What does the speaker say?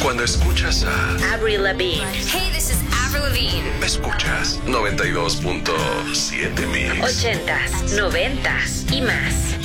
Cuando escuchas a Avril Lavigne. Hey, this is Avril Lavigne. escuchas 92.7 Mix. 80s, 90s y más.